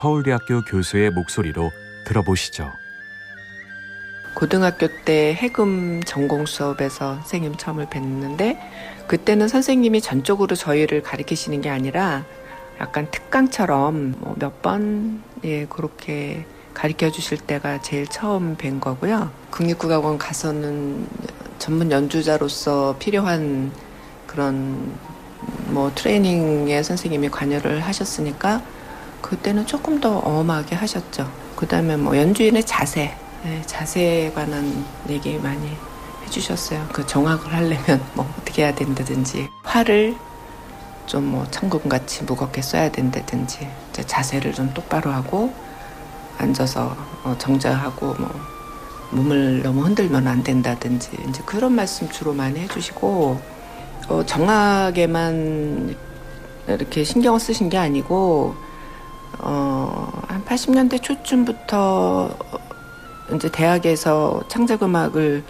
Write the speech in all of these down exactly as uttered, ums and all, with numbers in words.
서울대학교 교수의 목소리로 들어보시죠. 고등학교 때 해금 전공 수업에서 선생님 처음을 뵀는데 그때는 선생님이 전적으로 저희를 가르치시는 게 아니라 약간 특강처럼 뭐 몇 번 예, 그렇게 가르쳐 주실 때가 제일 처음 뵌 거고요. 국립국악원 가서는 전문 연주자로서 필요한 그런 뭐 트레이닝에 선생님이 관여를 하셨으니까 그때는 조금 더 엄하게 하셨죠. 그 다음에 뭐 연주인의 자세, 네, 자세에 관한 얘기 많이 해주셨어요. 그 정악을 하려면 뭐 어떻게 해야 된다든지, 활을 좀 뭐 천금같이 무겁게 써야 된다든지, 이제 자세를 좀 똑바로 하고 앉아서 어 정자하고 뭐 몸을 너무 흔들면 안 된다든지, 이제 그런 말씀 주로 많이 해주시고, 어, 정악에만 이렇게 신경을 쓰신 게 아니고, 어, 한 팔십 년대 초쯤부터 이제 대학에서 창작음악을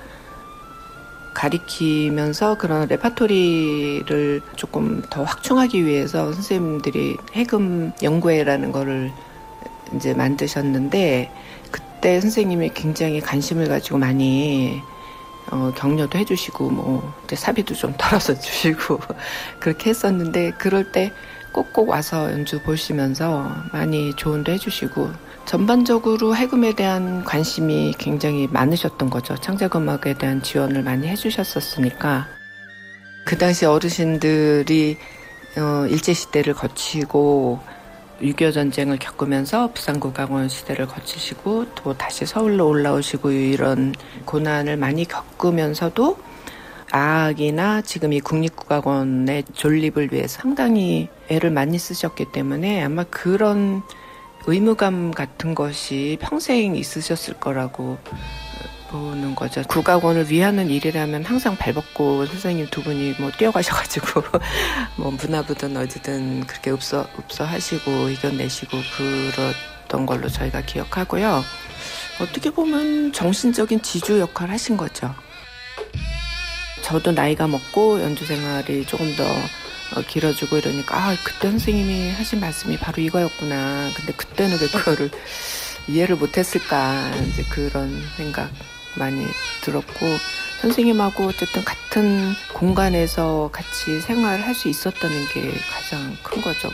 가리키면서 그런 레파토리를 조금 더 확충하기 위해서 선생님들이 해금 연구회라는 거를 이제 만드셨는데, 그때 선생님이 굉장히 관심을 가지고 많이 어, 격려도 해주시고 뭐 이제 사비도 좀 덜어서 주시고 그렇게 했었는데, 그럴 때 꼭꼭 와서 연주 보시면서 많이 조언도 해주시고, 전반적으로 해금에 대한 관심이 굉장히 많으셨던 거죠. 창작음악에 대한 지원을 많이 해주셨었으니까. 그 당시 어르신들이 어, 일제시대를 거치고 육이오 전쟁을 겪으면서 부산국악원 시대를 거치시고 또 다시 서울로 올라오시고 이런 고난을 많이 겪으면서도 아악이나 지금 이 국립국악원의 존립을 위해서 상당히 애를 많이 쓰셨기 때문에 아마 그런 의무감 같은 것이 평생 있으셨을 거라고 보는 거죠. 국악원을 위하는 일이라면 항상 발벗고 선생님 두 분이 뭐 뛰어가셔가지고 뭐 문화부든 어디든 그렇게 읍서, 읍서하시고 이겨내시고 그랬던 걸로 저희가 기억하고요. 어떻게 보면 정신적인 지주 역할을 하신 거죠. 저도 나이가 먹고 연주 생활이 조금 더 길어지고 이러니까 아, 그때 선생님이 하신 말씀이 바로 이거였구나. 근데 그때는 왜 그거를 이해를 못했을까. 이제 그런 생각 많이 들었고, 선생님하고 어쨌든 같은 공간에서 같이 생활할 수 있었다는 게 가장 큰 거죠.